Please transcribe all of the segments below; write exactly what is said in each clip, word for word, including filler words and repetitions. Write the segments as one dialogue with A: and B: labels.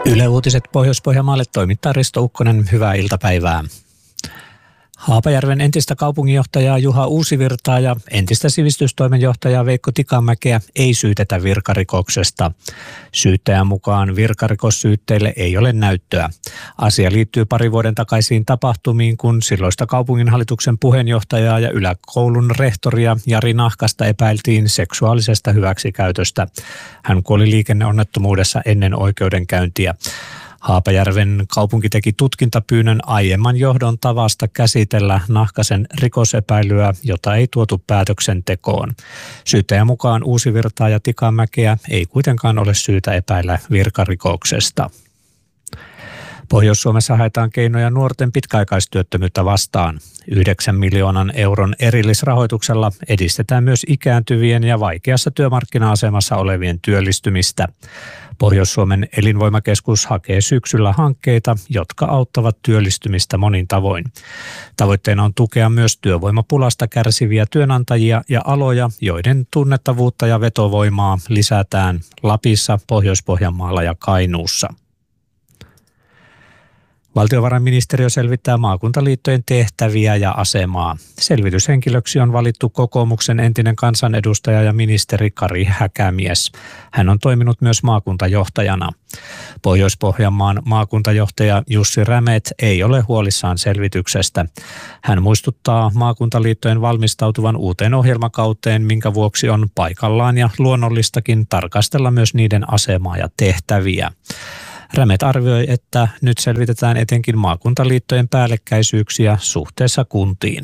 A: Yle Uutiset Pohjois-Pohjanmaalle toimittaa Risto Ukkonen. Hyvää iltapäivää. Haapajärven entistä kaupunginjohtajaa Juha Uusivirtaa ja entistä sivistystoimenjohtajaa Veikko Tikamäkeä ei syytetä virkarikoksesta. Syyttäjän mukaan virkarikossyytteille ei ole näyttöä. Asia liittyy pari vuoden takaisiin tapahtumiin, kun silloista kaupunginhallituksen puheenjohtajaa ja yläkoulun rehtoria Jari Nahkasta epäiltiin seksuaalisesta hyväksikäytöstä. Hän kuoli liikenneonnettomuudessa ennen oikeudenkäyntiä. Haapajärven kaupunki teki tutkintapyynnön aiemman johdon tavasta käsitellä Nahkasen rikosepäilyä, jota ei tuotu päätöksentekoon. Syyttäjän mukaan Uusivirtaa ja Tikamäkeä ei kuitenkaan ole syytä epäillä virkarikoksesta. Pohjois-Suomessa haetaan keinoja nuorten pitkäaikaistyöttömyyttä vastaan. Yhdeksän miljoonan euron erillisrahoituksella edistetään myös ikääntyvien ja vaikeassa työmarkkina-asemassa olevien työllistymistä. Pohjois-Suomen elinvoimakeskus hakee syksyllä hankkeita, jotka auttavat työllistymistä monin tavoin. Tavoitteena on tukea myös työvoimapulasta kärsiviä työnantajia ja aloja, joiden tunnettavuutta ja vetovoimaa lisätään Lapissa, Pohjois-Pohjanmaalla ja Kainuussa. Valtiovarainministeriö selvittää maakuntaliittojen tehtäviä ja asemaa. Selvityshenkilöksi on valittu kokoomuksen entinen kansanedustaja ja ministeri Kari Häkämies. Hän on toiminut myös maakuntajohtajana. Pohjois-Pohjanmaan maakuntajohtaja Jussi Rämet ei ole huolissaan selvityksestä. Hän muistuttaa maakuntaliittojen valmistautuvan uuteen ohjelmakauteen, minkä vuoksi on paikallaan ja luonnollistakin tarkastella myös niiden asemaa ja tehtäviä. Rämet arvioi, että nyt selvitetään etenkin maakuntaliittojen päällekkäisyyksiä suhteessa kuntiin.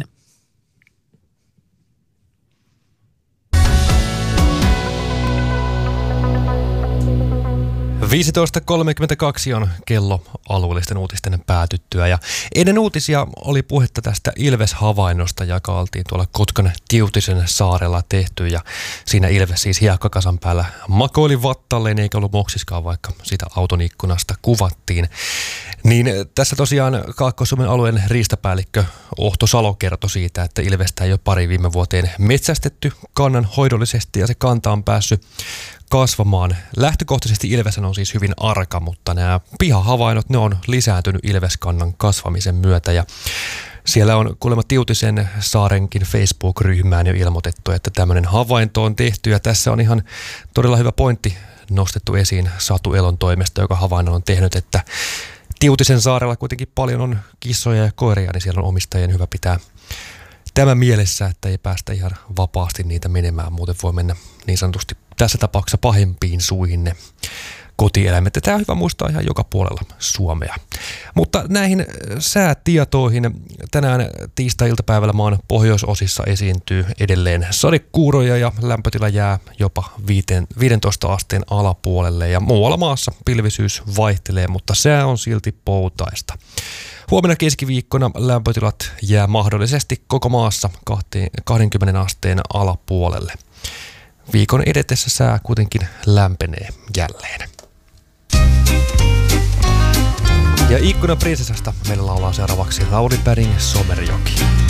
B: viisitoista kolmekymmentäkaksi on kello alueellisten uutisten päätyttyä ja ennen uutisia oli puhetta tästä Ilves-havainnosta, joka oltiin tuolla Kotkan Tiutisen saarella tehty ja siinä Ilves siis hiekkakasan päällä makoili vattalleen eikä ollut moksiskaan, vaikka sitä auton ikkunasta kuvattiin. Niin tässä tosiaan Kaakkois-Suomen alueen riistapäällikkö Ohto Salo kertoi siitä, että Ilvestä ei ole pari viime vuoteen metsästetty kannan hoidollisesti ja se kanta on päässyt kasvamaan. Lähtökohtaisesti Ilves on siis hyvin arka, mutta nämä pihahavainnot, ne on lisääntynyt Ilveskannan kasvamisen myötä ja siellä on kuulemma Tiutisen saarenkin Facebook-ryhmään jo ilmoitettu, että tämmöinen havainto on tehty ja tässä on ihan todella hyvä pointti nostettu esiin Satu Elon toimesta, joka havainnon on tehnyt, että Tiutisen saarella kuitenkin paljon on kissoja ja koiria, niin siellä on omistajien hyvä pitää tämä mielessä, että ei päästä ihan vapaasti niitä menemään, muuten voi mennä niin sanotusti tässä tapauksessa pahempiin suihin ne kotieläimet. Ja tämä on hyvä muistaa ihan joka puolella Suomea. Mutta näihin säätietoihin tänään tiistai-iltapäivällä maan pohjoisosissa esiintyy edelleen sadekuuroja ja lämpötila jää jopa viidentoista asteen alapuolelle ja muualla maassa pilvisyys vaihtelee, mutta sää on silti poutaista. Huomenna keskiviikkona lämpötilat jää mahdollisesti koko maassa kaksikymmentä asteen alapuolelle. Viikon edetessä sää kuitenkin lämpenee jälleen. Ja Ikkunan prinsessasta meillä laulaa seuraavaksi Lauri Päring Somerjoki.